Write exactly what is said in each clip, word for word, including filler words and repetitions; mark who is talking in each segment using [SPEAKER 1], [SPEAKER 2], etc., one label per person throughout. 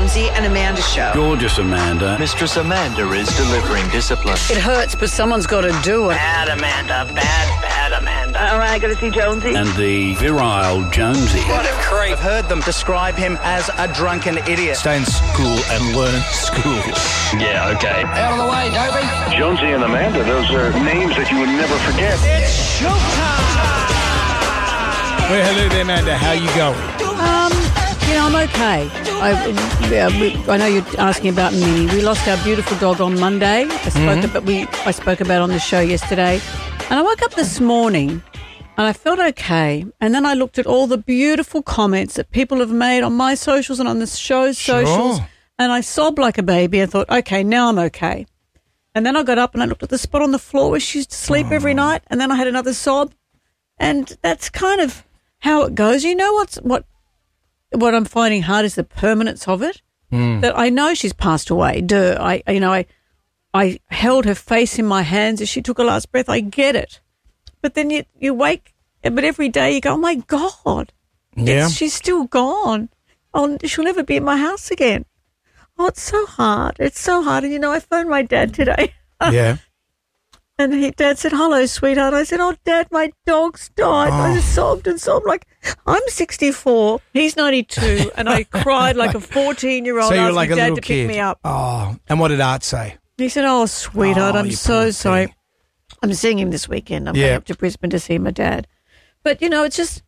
[SPEAKER 1] Jonesy and Amanda Show.
[SPEAKER 2] Gorgeous Amanda.
[SPEAKER 3] Mistress Amanda is delivering discipline.
[SPEAKER 4] It hurts, but someone's got to do it.
[SPEAKER 5] Bad Amanda, bad, bad Amanda.
[SPEAKER 1] All right, I got to see Jonesy.
[SPEAKER 2] And the virile Jonesy.
[SPEAKER 5] What a creep.
[SPEAKER 6] I've heard them describe him as a drunken idiot.
[SPEAKER 3] Stay in school and learn at school.
[SPEAKER 5] Yeah, okay.
[SPEAKER 4] Out of the way, Dopey.
[SPEAKER 7] Jonesy and Amanda, those are names that you would never forget.
[SPEAKER 6] It's showtime!
[SPEAKER 8] Well, hello there, Amanda. How you going?
[SPEAKER 9] Um, you know, I'm okay. I, yeah, we, I know you're asking about Minnie. We lost our beautiful dog on Monday. I spoke
[SPEAKER 8] Mm-hmm.
[SPEAKER 9] about we I spoke about on the show yesterday, and I woke up this morning and I felt okay. And then I looked at all the beautiful comments that people have made on my socials and on the show's
[SPEAKER 8] Sure.
[SPEAKER 9] socials, and I sobbed like a baby. I thought, okay, now I'm okay. And then I got up and I looked at the spot on the floor where she used to sleep
[SPEAKER 8] Oh.
[SPEAKER 9] every night, and then I had another sob, and that's kind of how it goes. You know what's what what I'm finding hard is the permanence of it.
[SPEAKER 8] Mm.
[SPEAKER 9] That I know she's passed away. Duh. I you know I I held her face in my hands as she took her last breath. I get it, but then you you wake, but every day you go, oh my God,
[SPEAKER 8] Yeah.
[SPEAKER 9] it's, she's still gone. Oh, she'll never be in my house again. Oh, it's so hard. It's so hard. And you know, I phoned my dad today.
[SPEAKER 8] Yeah.
[SPEAKER 9] And he, Dad said, hello, sweetheart. I said, oh, Dad, my dog's died. I
[SPEAKER 8] Oh.
[SPEAKER 9] just sobbed and sobbed like, I'm sixty-four. He's ninety-two. And I cried like a fourteen-year-old
[SPEAKER 8] So you were
[SPEAKER 9] asking
[SPEAKER 8] like a
[SPEAKER 9] Dad
[SPEAKER 8] little
[SPEAKER 9] to
[SPEAKER 8] kid.
[SPEAKER 9] pick me up.
[SPEAKER 8] Oh, and what did Art say?
[SPEAKER 9] He said, oh, sweetheart,
[SPEAKER 8] Oh,
[SPEAKER 9] I'm
[SPEAKER 8] you
[SPEAKER 9] so
[SPEAKER 8] poor
[SPEAKER 9] sorry.
[SPEAKER 8] thing.
[SPEAKER 9] I'm seeing him this weekend. I'm
[SPEAKER 8] Yeah.
[SPEAKER 9] going up to Brisbane to see my dad. But, you know, it's just,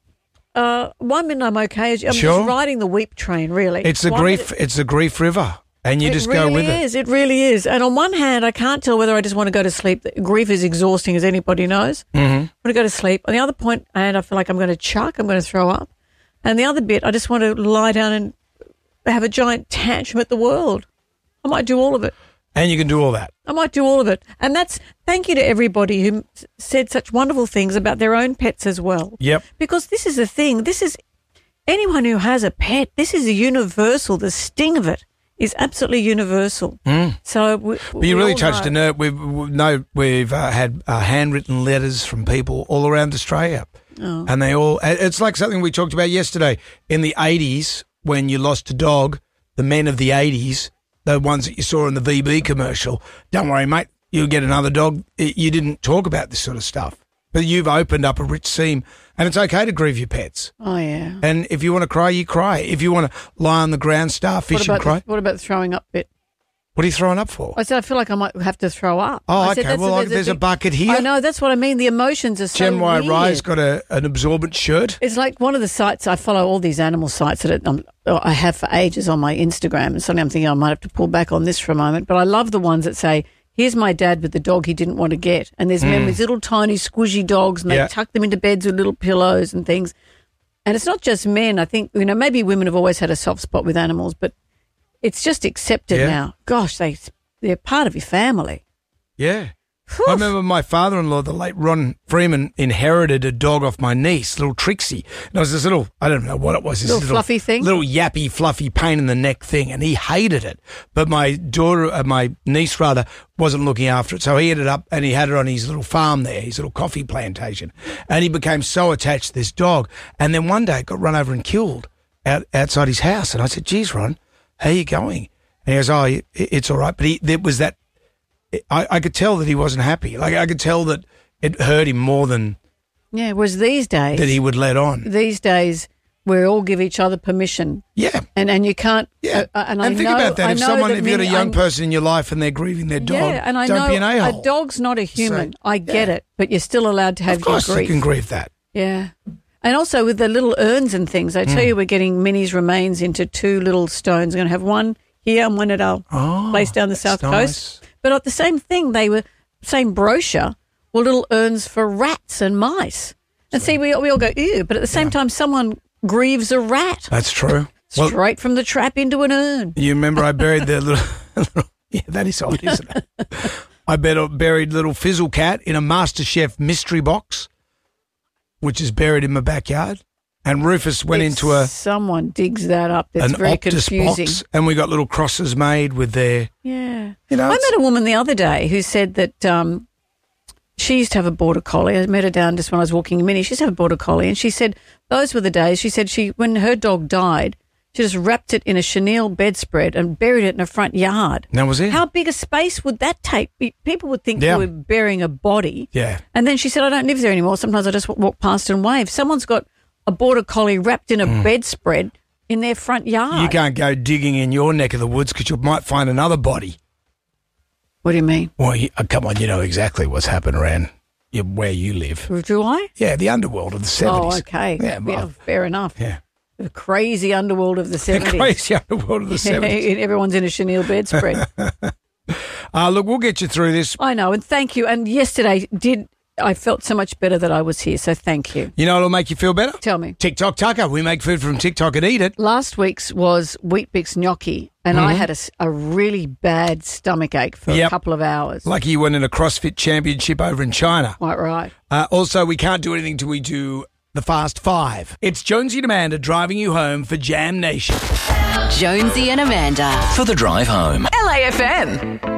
[SPEAKER 9] uh, one minute I'm okay. I'm
[SPEAKER 8] Sure.
[SPEAKER 9] just riding the weep train, really.
[SPEAKER 8] It's the
[SPEAKER 9] One
[SPEAKER 8] grief.
[SPEAKER 9] minute-
[SPEAKER 8] It's the grief river, and you
[SPEAKER 9] it
[SPEAKER 8] just
[SPEAKER 9] really
[SPEAKER 8] go with
[SPEAKER 9] is.
[SPEAKER 8] it.
[SPEAKER 9] It really is. And on one hand, I can't tell whether I just want to go to sleep. Grief is exhausting, as anybody knows.
[SPEAKER 8] Mm-hmm.
[SPEAKER 9] I want to go to sleep. On the other point, and I feel like I'm going to chuck, I'm going to throw up. And the other bit, I just want to lie down and have a giant tantrum at the world. I might do all of it.
[SPEAKER 8] And you can do all that.
[SPEAKER 9] I might do all of it. And that's thank you to everybody who s- said such wonderful things about their own pets as well.
[SPEAKER 8] Yep.
[SPEAKER 9] Because this is the thing. This is anyone who has a pet, this is a universal. The sting of it is absolutely universal.
[SPEAKER 8] Mm.
[SPEAKER 9] So we,
[SPEAKER 8] But you
[SPEAKER 9] we
[SPEAKER 8] really
[SPEAKER 9] all
[SPEAKER 8] touched a
[SPEAKER 9] know.
[SPEAKER 8] nerve. We've we know we've uh, had uh, handwritten letters from people all around Australia,
[SPEAKER 9] Oh.
[SPEAKER 8] and they all. It's like something we talked about yesterday in the eighties when you lost a dog. The men of the eighties, the ones that you saw in the V B commercial. Don't worry, mate. You'll get another dog. It- You didn't talk about this sort of stuff, but you've opened up a rich seam, and it's okay to grieve your pets.
[SPEAKER 9] Oh, yeah.
[SPEAKER 8] And if you want to cry, you cry. If you want to lie on the ground, starfish,
[SPEAKER 9] What
[SPEAKER 8] and
[SPEAKER 9] about,
[SPEAKER 8] cry.
[SPEAKER 9] the, what about the throwing up bit?
[SPEAKER 8] What are you throwing up for?
[SPEAKER 9] I said, I feel like I might have to throw up.
[SPEAKER 8] Oh,
[SPEAKER 9] I said,
[SPEAKER 8] okay.
[SPEAKER 9] that's
[SPEAKER 8] Well, there's a
[SPEAKER 9] thing-
[SPEAKER 8] bucket here.
[SPEAKER 9] I know, that's what I mean. The emotions are so
[SPEAKER 8] Gen Y
[SPEAKER 9] weird.
[SPEAKER 8] Rye's got a, an absorbent shirt.
[SPEAKER 9] It's like one of the sites, I follow all these animal sites that um, I have for ages on my Instagram, and suddenly I'm thinking I might have to pull back on this for a moment, but I love the ones that say, here's my dad with the dog he didn't want to get, and there's men with little tiny squishy dogs, and they
[SPEAKER 8] Yeah.
[SPEAKER 9] tuck them into beds with little pillows and things. And it's not just men. I think, you know, maybe women have always had a soft spot with animals, but it's just accepted
[SPEAKER 8] Yeah.
[SPEAKER 9] now. Gosh, they, they're part of your family.
[SPEAKER 8] Yeah.
[SPEAKER 9] Whew.
[SPEAKER 8] I remember my father-in-law, the late Ron Freeman, inherited a dog off my niece, little Trixie. And it was this little, I don't know what it was. This
[SPEAKER 9] Little fluffy thing?
[SPEAKER 8] Little yappy, fluffy, pain in the neck thing. And he hated it. But my daughter, uh, my niece rather, wasn't looking after it. So he ended up, and he had it on his little farm there, his little coffee plantation. And he became so attached to this dog. And then one day it got run over and killed out, outside his house. And I said, geez, Ron, how are you going? And he goes, oh, it, it's all right. But he, there was that, I, I could tell that he wasn't happy. Like I could tell that it hurt him more than
[SPEAKER 9] Yeah, whereas these days,
[SPEAKER 8] that he would let on.
[SPEAKER 9] these days, we all give each other permission.
[SPEAKER 8] Yeah.
[SPEAKER 9] And and you can't.
[SPEAKER 8] Yeah.
[SPEAKER 9] Uh, and
[SPEAKER 8] and
[SPEAKER 9] I
[SPEAKER 8] think
[SPEAKER 9] know,
[SPEAKER 8] about that.
[SPEAKER 9] I
[SPEAKER 8] If
[SPEAKER 9] know
[SPEAKER 8] someone,
[SPEAKER 9] that
[SPEAKER 8] if you got a
[SPEAKER 9] many-
[SPEAKER 8] young
[SPEAKER 9] I-
[SPEAKER 8] person in your life and they're grieving their dog,
[SPEAKER 9] yeah, and I
[SPEAKER 8] don't
[SPEAKER 9] know
[SPEAKER 8] be an
[SPEAKER 9] a
[SPEAKER 8] a-hole.
[SPEAKER 9] dog's not a human.
[SPEAKER 8] So,
[SPEAKER 9] I get
[SPEAKER 8] yeah.
[SPEAKER 9] it, but you're still allowed to have
[SPEAKER 8] Of course
[SPEAKER 9] your
[SPEAKER 8] you
[SPEAKER 9] grief.
[SPEAKER 8] can grieve that.
[SPEAKER 9] Yeah. And also with the little urns and things, I tell
[SPEAKER 8] Mm.
[SPEAKER 9] you, we're getting Minnie's remains into two little stones. We're going to have one here and one at our
[SPEAKER 8] Oh,
[SPEAKER 9] place down the
[SPEAKER 8] that's
[SPEAKER 9] south
[SPEAKER 8] nice.
[SPEAKER 9] coast. But at the same thing, they were, same brochure, were little urns for rats and mice. And see, we, we all go, ew, but at the same time, someone grieves a rat
[SPEAKER 8] That's true. Well,
[SPEAKER 9] straight from the trap into an urn.
[SPEAKER 8] you remember I buried the little, little yeah, that is odd, isn't it? I bet- buried little Fizzle Cat in a MasterChef mystery box, which is buried in my backyard. And Rufus went
[SPEAKER 9] If
[SPEAKER 8] into a
[SPEAKER 9] Someone digs that up. That's
[SPEAKER 8] an
[SPEAKER 9] very
[SPEAKER 8] Optus
[SPEAKER 9] confusing.
[SPEAKER 8] box, and we got little crosses made with their,
[SPEAKER 9] Yeah.
[SPEAKER 8] you know.
[SPEAKER 9] I
[SPEAKER 8] it's-
[SPEAKER 9] met a woman the other day who said that um, she used to have a border collie. I met her down just when I was walking in Minnie. She used to have a border collie, and she said those were the days. She said she when her dog died, She just wrapped it in a chenille bedspread and buried it in her front yard.
[SPEAKER 8] That was it.
[SPEAKER 9] How big a space would that take? Pe- People would think
[SPEAKER 8] Yeah.
[SPEAKER 9] you were burying a body.
[SPEAKER 8] Yeah.
[SPEAKER 9] And then she said, I don't live there anymore. Sometimes I just w- walk past and wave. Someone's got a border collie wrapped in a bedspread in their front yard.
[SPEAKER 8] Mm. You can't go digging in your neck of the woods because you might find another body.
[SPEAKER 9] What do you mean?
[SPEAKER 8] Well, you, uh, come on, you know exactly what's happened around you, where you live.
[SPEAKER 9] Do I?
[SPEAKER 8] Yeah, the underworld of the seventies.
[SPEAKER 9] Oh, okay.
[SPEAKER 8] Yeah,
[SPEAKER 9] Yeah,
[SPEAKER 8] well,
[SPEAKER 9] fair enough.
[SPEAKER 8] yeah.
[SPEAKER 9] The crazy underworld of the
[SPEAKER 8] The
[SPEAKER 9] seventies.
[SPEAKER 8] crazy underworld of the seventies.
[SPEAKER 9] Everyone's in a chenille bedspread.
[SPEAKER 8] Uh, look, we'll get you through this.
[SPEAKER 9] I know, and thank you. And yesterday did I felt so much better that I was here, so thank you.
[SPEAKER 8] You know what'll make you feel better?
[SPEAKER 9] Tell me.
[SPEAKER 8] TikTok Tucker. We make food from TikTok and eat it.
[SPEAKER 9] Last week's was Wheat Bix gnocchi, and I had a, s- a really bad stomach ache for
[SPEAKER 8] Yep.
[SPEAKER 9] a couple of hours.
[SPEAKER 8] Lucky you won in a CrossFit championship over in China.
[SPEAKER 9] Quite right.
[SPEAKER 8] Uh, also, we can't do anything till we do the Fast Five. It's Jonesy and Amanda driving you home for Jam Nation.
[SPEAKER 10] Jonesy and Amanda.
[SPEAKER 3] For the drive home.
[SPEAKER 10] L A F M.